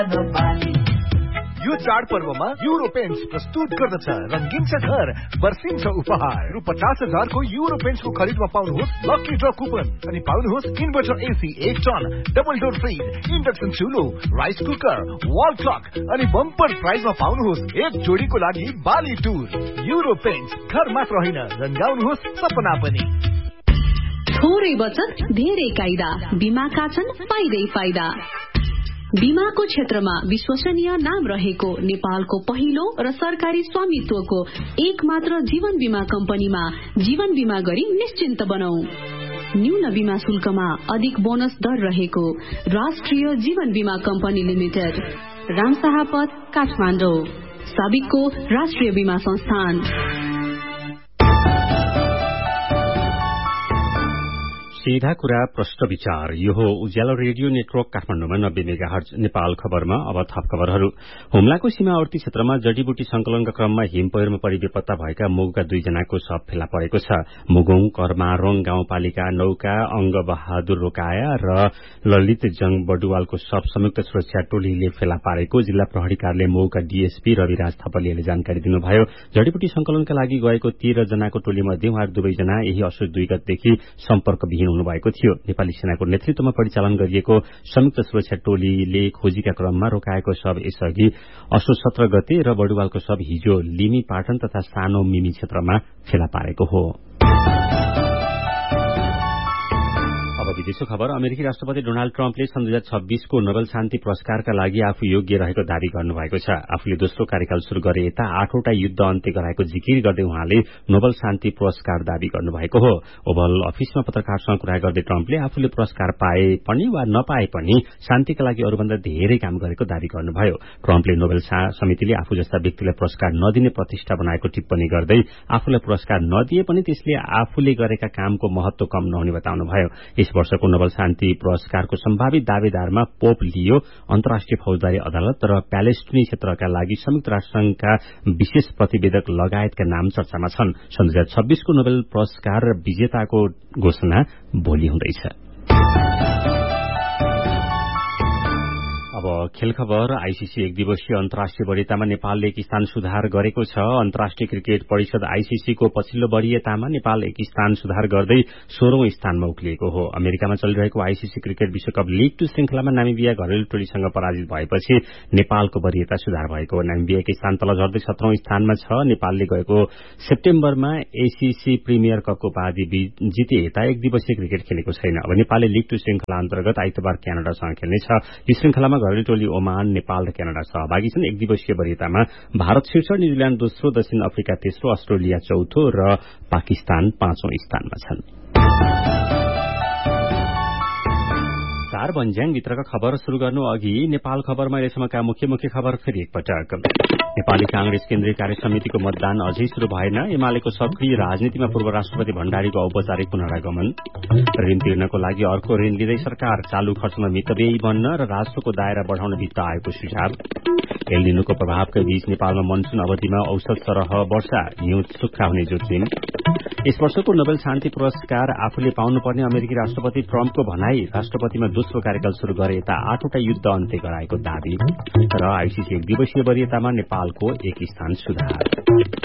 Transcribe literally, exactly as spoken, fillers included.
यो चाडपर्वमा euro paints प्रस्तुत गर्दछ रंगीन छ घर वर्षिन्छ उपहार रु पचास हजारको युरो पेन्ट्सको खरिदमा पाउनुहोस् लकी ड्र कुपन अनि पाउनुहोस् इन्भर्टर एसी एक ton double door fridge induction चुलो rice cooker wall clock अनि बम्पर प्राइजमा पाउनुहोस् एक जोडीको लागि बाली टुर। युरो पेन्ट्स घर मात्र होइन रंगाउनुहोस् सपना पनि। थोरै बचत धेरै कायदा बीमाका छन् फाइदै फाइदा। बीमाको क्षेत्रमा विश्वसनीय नाम रहेको नेपालको पहिलो र सरकारी स्वामित्वको एक मात्र जीवन बीमा कम्पनीमा जीवन बीमा गरी निश्चिन्त बनौ। न्यून बीमा शुल्कमा अधिक बोनस दर रहेको राष्ट्रिय जीवन बीमा कम्पनी लिमिटेड, रामशाह पथ, काठमाडौँ। साबिकको राष्ट्रिय बीमा संस्थान। सीधा कुरा प्रश्न विचार। यो हो उज्यालो रेडियो नेटवर्क काठमाडौँमा नब्बे मेगाहर्ज। नेपाल खबरमा अब थप खबरहरू। हुम्लाको सीमावर्ती क्षेत्रमा जडीबुटी संकलनका क्रममा हिम पहिरोमा परि बेपत्ता भएका मुगका दुईजनाको शव फेला परेको छ। मुगुङ करमारोङ गाउँपालिका नौका अंग बहादुर रोकाया र ललित जंग बडुवालको शव संयुक्त सुरक्षा टोलीले फेला पारेको जिल्ला प्रहरी कार्यालय मौका डीएसपी रविराज थपलियाले जानकारी दिनुभयो। जडीबुटी संकलनका लागि गएको तेह्र जनाको टोलीमध्ये उहाँहरू दुवैजना यही असोज दुई गतेदेखि सम्पर्कविहीन हुनुभएको थियो। नेपाली सेनाको नेतृत्वमा परिचालन गरिएको संयुक्त सुरक्षा टोलीले खोजीका क्रममा रोकाएको शव यसअघि असोज सत्र गते र बडुवालको शव हिजो लिमी पाटन तथा सानो मिमी क्षेत्रमा फेला पारेको हो। विदेशको खबर। अमेरिकी राष्ट्रपति डोनाल्ड ट्रम्पले सन् दुई हजार छब्बीसको नोबेल शान्ति पुरस्कारका लागि आफू योग्य रहेको दावी गर्नुभएको छ। आफूले दोस्रो कार्यकाल शुरू गरे यता आठवटा युद्ध अन्त्य गराएको जिकिर गर्दै उहाँले नोबेल शान्ति पुरस्कार दावी गर्नुभएको हो। ओभल अफिसमा पत्रकारसँग कुरा गर्दै ट्रम्पले आफूले पुरस्कार पाए पनि वा नपाए पनि शान्तिका लागि अरूभन्दा धेरै काम गरेको दावी गर्नुभयो। ट्रम्पले नोबेल समितिले आफू जस्ता व्यक्तिलाई पुरस्कार नदिने प्रतिष्ठा बनाएको टिप्पणी गर्दै आफूलाई पुरस्कार नदिए पनि त्यसले आफूले गरेका कामको महत्व कम नहुने बताउनुभयो। यस वर्षको नोबेल शान्ति पुरस्कारको सम्भावित दावेदारमा पोप लियो, अन्तर्राष्ट्रिय फौजदारी अदालत र प्यालेस्टिनी क्षेत्रका लागि संयुक्त राष्ट्रसंघका विशेष प्रतिवेदक लगायतका नाम चर्चामा छन्। सन् दुई हजार छब्बीसको नोबेल पुरस्कार विजेताको घोषणा भोलि हुँदैछ। अब खेल खबर। आईसीसी एक दिवसीय अन्तर्राष्ट्रिय वरियतामा नेपालले एक स्थान सुधार गरेको छ। अन्तर्राष्ट्रिय क्रिकेट परिषद आईसीसीको पछिल्लो वरियतामा नेपाल एक स्थान सुधार गर्दै सोह्रौं स्थानमा उक्लिएको हो। अमेरिकामा चलिरहेको आईसीसी क्रिकेट विश्वकप लीग टू श्रृंखलामा नामिबिया घरेलु टोलीसँग पराजित भएपछि नेपालको वरियता सुधार भएको हो। नामिबिया एक स्थान तल झर्दै सत्रौं स्थानमा छ। नेपालले गएको सेप्टेम्बरमा एसीसी प्रिमियर कपको उपाधि जिते यता एक दिवसीय क्रिकेट खेलेको छैन। अब नेपालले लीग टू श्रृंखला अन्तर्गत आइतबार क्यानाडासँग खेल्नेछ। यो श्रृंखलामा घरेलु टोली ओमान, नेपाल र क्यानाडा सहभागी छन्। एक दिवसीय वरियतामा भारत शीर्ष, न्यूजील्याण्ड दोस्रो, दक्षिण अफ्रिका तेस्रो, अस्ट्रेलिया चौथो र पाकिस्तान पाँचौं स्थानमा छन्। चार बन्ज्याङ भित्रका खबर शुरू गर्नु अघि नेपाल खबरमा अहिलेसम्मका मुख्य मुख्य खबर फेरि एकपटक। नेपाली कांग्रेस केन्द्रीय कार्य समितिको मतदान अझै शुरू भएन। एमालेको सक्रिय राजनीतिमा पूर्व राष्ट्रपति भण्डारीको औपचारिक पुनरागमन। ऋण तिर्नको लागि अर्को ऋण लिँदै सरकार, चालू खर्चमा मितव्ययी बन्न र राजस्वको दायरा बढ़ाउन वित्त आयोगको सुझाव। एल निनोको प्रभावकै बीच नेपालमा मनसून अवधिमा औसत सरह वर्षा, हिउँ सुक्खा हुने जोखिम। यस वर्षको नोबेल शान्ति पुरस्कार आफूले पाउनुपर्ने अमेरिकी राष्ट्रपति ट्रम्पको भनाई, राष्ट्रपतिमा दोस्रो कार्यकाल शुरू गरे यता आठवटा युद्ध अन्त्य गराएको दावी र आईसीसी एक दिवसीय वरियतामा नेपालको एक स्थान सुधार।